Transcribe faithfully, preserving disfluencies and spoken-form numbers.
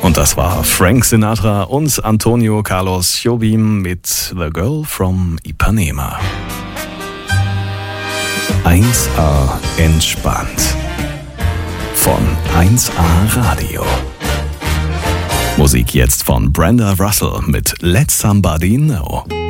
Und das war Frank Sinatra und Antonio Carlos Jobim mit The Girl from Ipanema. eins A entspannt. Von eins A Radio. Musik jetzt von Brenda Russell mit Let Somebody Know.